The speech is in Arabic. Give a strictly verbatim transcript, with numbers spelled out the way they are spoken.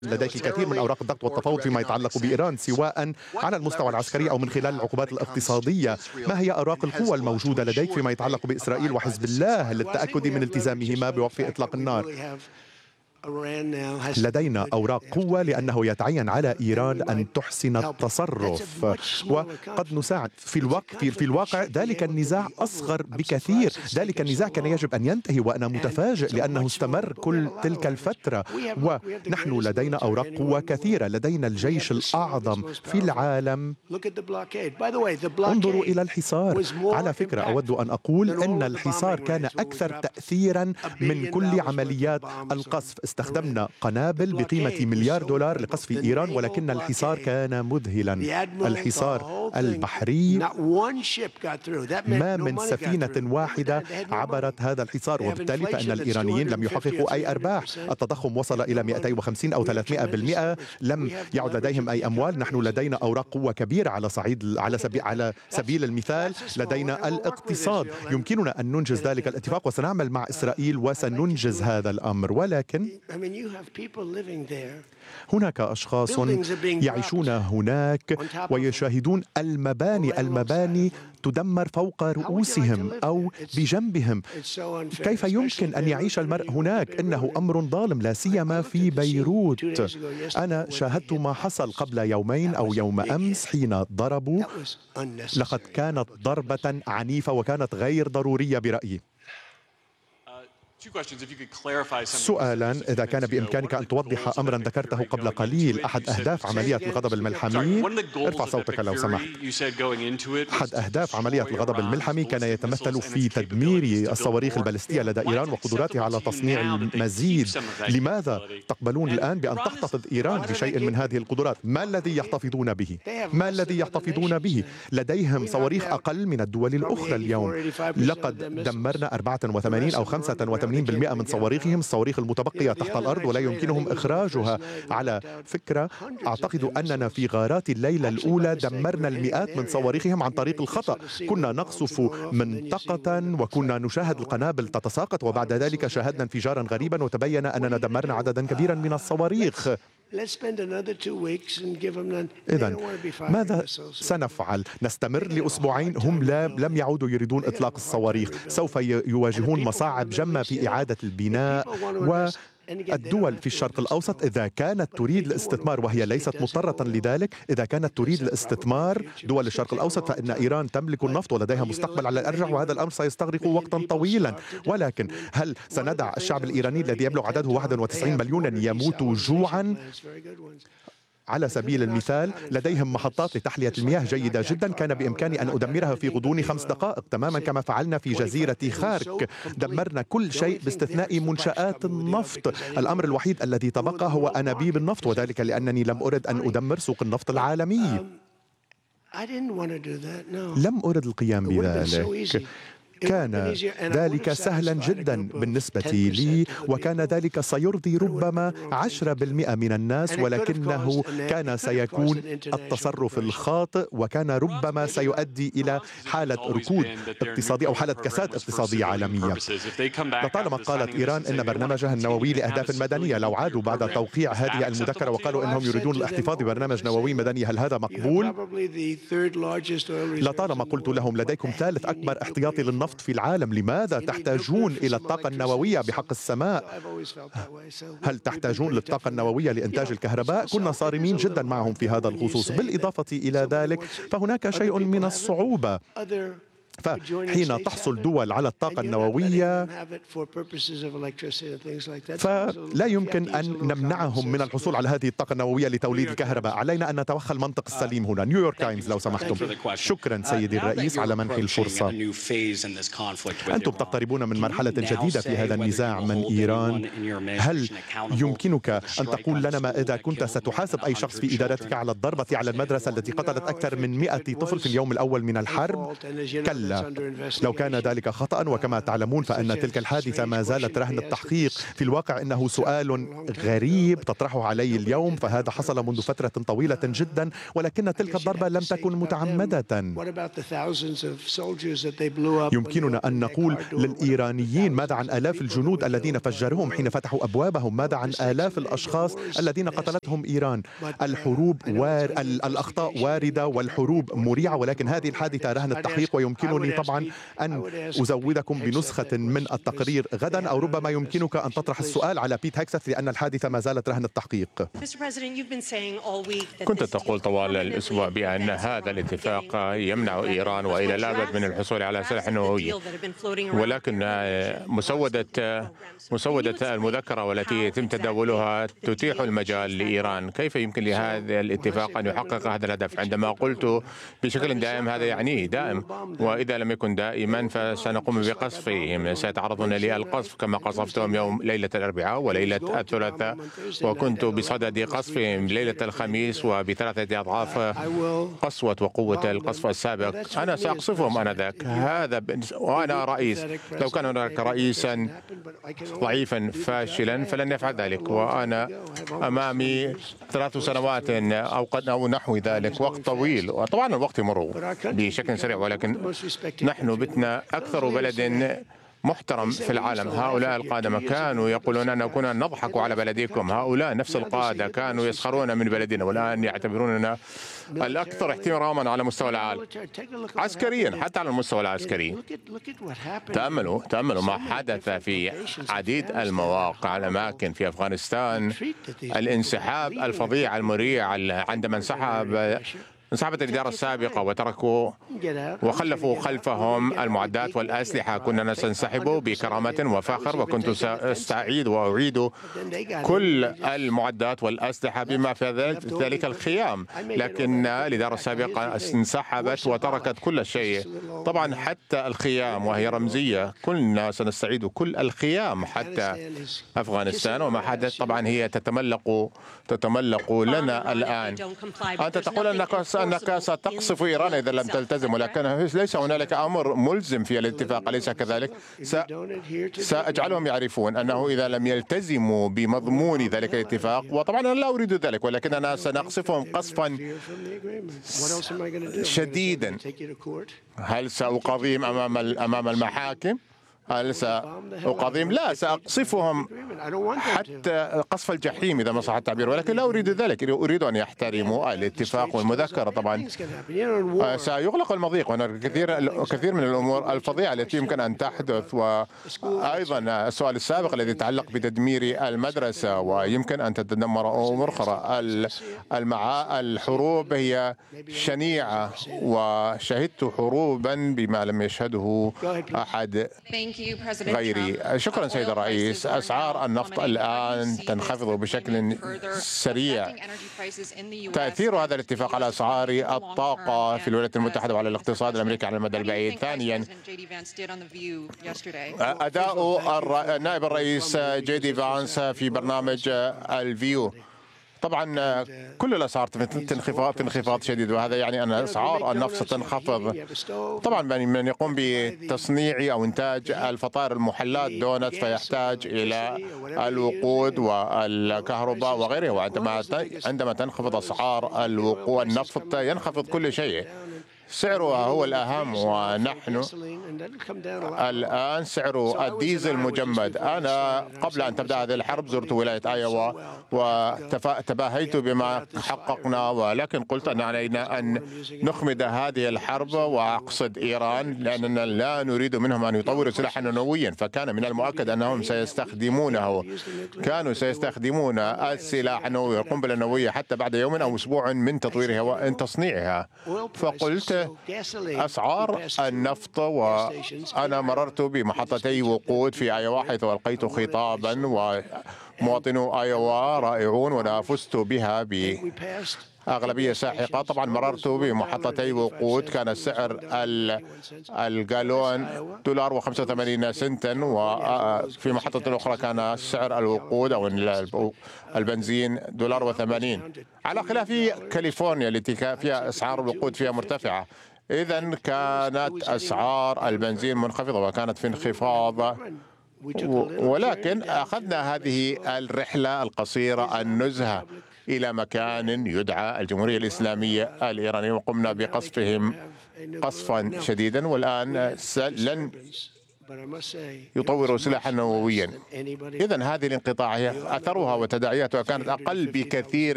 لديك الكثير من أوراق الضغط والتفاوض فيما يتعلق بإيران، سواء على المستوى العسكري أو من خلال العقوبات الاقتصادية. ما هي أوراق القوة الموجودة لديك فيما يتعلق بإسرائيل وحزب الله للتأكد من التزامهما بوقف إطلاق النار؟ لدينا أوراق قوة لأنه يتعين على إيران أن تحسن التصرف، وقد نساعد في الواقع في, في الواقع ذلك النزاع أصغر بكثير. ذلك النزاع كان يجب أن ينتهي، وأنا متفاجئ لأنه استمر كل تلك الفترة. ونحن لدينا أوراق قوة كثيرة، لدينا الجيش الأعظم في العالم. انظروا إلى الحصار. على فكرة أود أن أقول أن الحصار كان أكثر تأثيرا من كل عمليات القصف. استخدمنا قنابل بقيمة مليار دولار لقصف إيران، ولكن الحصار كان مذهلا. الحصار البحري، ما من سفينة واحدة عبرت هذا الحصار، وبالتالي فإن الإيرانيين لم يحققوا أي أرباح. التضخم وصل إلى مئتين وخمسين أو ثلاثمئة بالمئة، لم يعد لديهم أي أموال. نحن لدينا أوراق قوة كبيرة على صعيد على سبيل على سبيل المثال لدينا الاقتصاد. يمكننا أن ننجز ذلك الاتفاق، وسنعمل مع إسرائيل وسننجز هذا الأمر. ولكن هناك أشخاص يعيشون هناك ويشاهدون المباني المباني تدمر فوق رؤوسهم أو بجنبهم. كيف يمكن أن يعيش المرء هناك؟ إنه أمر ظالم، لا سيما في بيروت. أنا شاهدت ما حصل قبل يومين أو يوم أمس حين ضربوا. لقد كانت ضربة عنيفة وكانت غير ضرورية برأيي. سؤالا، إذا كان بإمكانك أن توضح أمرا ذكرته قبل قليل. أحد أهداف عملية الغضب الملحمي، ارفع صوتك لو سمحت. أحد أهداف عملية الغضب الملحمي كان يتمثل في تدمير الصواريخ البالستية لدى إيران وقدراتها على تصنيع المزيد. لماذا تقبلون الآن بأن تحتفظ إيران بشيء من هذه القدرات؟ ما الذي يحتفظون به؟ ما الذي يحتفظون به؟ لديهم صواريخ أقل من الدول الأخرى اليوم. لقد دمرنا أربعة وثمانين أو خمسة وثمانين بالمئة من صواريخهم، الصواريخ المتبقية تحت الأرض ولا يمكنهم إخراجها. على فكرة، أعتقد أننا في غارات الليلة الأولى دمرنا المئات من صواريخهم عن طريق الخطأ. كنا نقصف منطقة وكنا نشاهد القنابل تتساقط، وبعد ذلك شاهدنا انفجارا غريبا وتبين أننا دمرنا عددا كبيرا من الصواريخ. إذن ماذا سنفعل؟ نستمر لأسبوعين؟ هم لم يعودوا يريدون إطلاق الصواريخ. سوف يواجهون مصاعب جمة في إعادة البناء. والدول في الشرق الأوسط إذا كانت تريد الاستثمار، وهي ليست مضطرة لذلك، إذا كانت تريد الاستثمار دول الشرق الأوسط، فإن إيران تملك النفط ولديها مستقبل على الأرجح، وهذا الأمر سيستغرق وقتا طويلا. ولكن هل سندع الشعب الإيراني الذي يبلغ عدده واحد وتسعين مليونا يموت جوعا؟ على سبيل المثال لديهم محطات لتحلية المياه جيدة جدا، كان بإمكاني أن أدمرها في غضون خمس دقائق، تماما كما فعلنا في جزيرة خارك. دمرنا كل شيء باستثناء منشآت النفط. الأمر الوحيد الذي تبقى هو أنابيب النفط، وذلك لأنني لم أرد أن أدمر سوق النفط العالمي. لم أرد القيام بذلك. كان ذلك سهلا جدا بالنسبة لي، وكان ذلك سيرضي ربما عشرة بالمئة من الناس، ولكنه كان سيكون التصرف الخاطئ، وكان ربما سيؤدي إلى حالة ركود اقتصادي أو حالة كساد اقتصادية عالمية. لطالما قالت إيران إن برنامجها النووي لأهداف مدنية. لو عادوا بعد توقيع هذه المذكرة وقالوا إنهم يريدون الاحتفاظ ببرنامج نووي مدني، هل هذا مقبول؟ لطالما قلت لهم لديكم ثالث أكبر احتياطي للنفط في العالم، لماذا تحتاجون إلى الطاقة النووية بحق السماء؟ هل تحتاجون للطاقة النووية لإنتاج الكهرباء؟ كنا صارمين جدا معهم في هذا الخصوص. بالإضافة إلى ذلك فهناك شيء من الصعوبة، فحين تحصل دول على الطاقة النووية فلا يمكن أن نمنعهم من الحصول على هذه الطاقة النووية لتوليد الكهرباء. علينا أن نتوخى المنطق السليم هنا. نيويورك تايمز لو سمحتم. شكرا سيدي الرئيس على منح الفرصة. أنتم تقتربون من مرحلة جديدة في هذا النزاع من إيران. هل يمكنك أن تقول لنا ما إذا كنت ستحاسب أي شخص في إدارتك على الضربة على المدرسة التي قتلت أكثر من مئة طفل في اليوم الأول من الحرب؟ كلا، لا. لو كان ذلك خطأ، وكما تعلمون فإن تلك الحادثة ما زالت رهن التحقيق. في الواقع إنه سؤال غريب تطرحه علي اليوم، فهذا حصل منذ فترة طويلة جدا، ولكن تلك الضربة لم تكن متعمدة. يمكننا أن نقول للإيرانيين ماذا عن آلاف الجنود الذين فجروهم حين فتحوا أبوابهم؟ ماذا عن آلاف الأشخاص الذين قتلتهم إيران؟ الحروب وار... الأخطاء واردة والحروب مريعة، ولكن هذه الحادثة رهن التحقيق. ويمكنني طبعا أن أزودكم بنسخة من التقرير غدا، أو ربما يمكنك أن تطرح السؤال على بيت هيكسث لأن الحادثة ما زالت رهن التحقيق. كنت تقول طوال الأسبوع بأن هذا الاتفاق يمنع إيران وإلى الأبد من الحصول على سلاح نووي، ولكن مسودة مسودة المذكرة والتي يتم تداولها تتيح المجال لإيران. كيف يمكن لهذا الاتفاق أن يحقق هذا الهدف؟ عندما قلت بشكل دائم هذا يعني دائم، وإذا لم يكن دائما فسنقوم بقصفهم. سيتعرضون للقصف كما قصفتهم يوم ليلة الأربعاء وليلة الثلاثاء، وكنت بصدد قصفهم ليلة الخميس وبثلاثة أضعاف قسوة وقوة القصف السابق. أنا سأقصفهم آنذاك. هذا وأنا رئيس. لو كان هناك رئيسا ضعيفا فاشلا فلن يفعل ذلك، وأنا أمامي ثلاث سنوات أو قد أو نحو ذلك، وقت طويل، وطبعا الوقت يمر بشكل سريع، ولكن نحن بتنا أكثر بلد محترم في العالم. هؤلاء القادة كانوا يقولون أن كنا نضحك على بلدكم، هؤلاء نفس القادة كانوا يسخرون من بلدنا، والآن يعتبروننا الأكثر احتراما على مستوى العالم عسكريا، حتى على المستوى العسكري. تأملوا تأملوا ما حدث في عديد المواقع الأماكن في أفغانستان، الانسحاب الفظيع المريع عندما انسحب انسحبت الإدارة السابقة وتركوا وخلفوا خلفهم المعدات والأسلحة. كنا سنسحب بكرامة وفخر، وكنت سأستعيد وأعيد كل المعدات والأسلحة بما في ذلك الخيام، لكن الإدارة السابقة انسحبت وتركت كل شيء، طبعا حتى الخيام وهي رمزية. كنا سنستعيد كل الخيام حتى أفغانستان، وما حدث طبعا هي تتملق تتملق لنا الآن. أنت تقول أنك أنك ستقصف إيران إذا لم تلتزم، ولكن ليس هنالك أمر ملزم في الاتفاق، أليس كذلك؟ سأجعلهم يعرفون أنه إذا لم يلتزموا بمضمون ذلك الاتفاق، وطبعا أنا لا أريد ذلك، ولكن أنا سنقصفهم قصفا شديدا. هل سأقاضيهم أمام أمام المحاكم؟ هل سأقاضيهم؟ لا، سأقصفهم حتى قصف الجحيم إذا ما صح التعبير، ولكن لا أريد ذلك. أريد أن يحترموا الاتفاق والمذكرة. طبعا سيغلق المضيق، هناك كثير كثير من الأمور الفظيعة التي يمكن أن تحدث، وأيضا السؤال السابق الذي يتعلق بتدمير المدرسة، ويمكن أن تتدمر أمور أخرى. المعا الحروب هي شنيعة، وشهدت حروبا بما لم يشهده أحد غيري. شكرا سيد الرئيس. أسعار النفط الآن تنخفض بشكل سريع. تأثير هذا الاتفاق على أسعار الطاقة في الولايات المتحدة وعلى الاقتصاد الأمريكي على المدى البعيد. ثانيا، أداء النائب الرئيس جي دي فانس في برنامج الفيو. طبعا كل الأسعار تنخفض تنخفاض شديد، وهذا يعني أن أسعار النفط ستنخفض. طبعا من يقوم بتصنيع أو إنتاج الفطائر المحلات دونت فيحتاج إلى الوقود والكهرباء وغيرها، وعندما عندما تنخفض أسعار الوقود النفط ينخفض كل شيء. سعرها هو الأهم، ونحن الآن سعر الديزل مجمد. أنا قبل أن تبدأ هذه الحرب زرت ولاية آيوا وتباهيت بما حققنا، ولكن قلت أن علينا أن نخمد هذه الحرب، وأقصد إيران، لأننا لا نريد منهم أن يطوروا سلاحا نوويا، فكان من المؤكد أنهم سيستخدمونه. كانوا سيستخدمون السلاح النووي والقنبلة النووية حتى بعد يوم أو أسبوع من تطويرها ومن تصنيعها. فقلت أسعار النفط، وأنا مررت بمحطتي وقود في آيوا حيث ألقيت خطابا، ومواطنو آيوا رائعون وأنا فزت بها بأغلبية ساحقة. طبعا مررت بمحطتي وقود كان السعر الجالون دولار وخمسة وثمانين سنتا، وفي محطة أخرى كان سعر الوقود أو البنزين دولار وثمانين، على خلاف كاليفورنيا التي فيها أسعار الوقود فيها مرتفعة. إذن كانت أسعار البنزين منخفضة وكانت في انخفاض، ولكن أخذنا هذه الرحلة القصيرة النزهة إلى مكان يدعى الجمهورية الإسلامية الإيرانية وقمنا بقصفهم قصفا شديدا، والآن لن يطوروا سلاحا نوويا. إذن هذه الانقطاعية أثرها وتداعياتها كانت أقل بكثير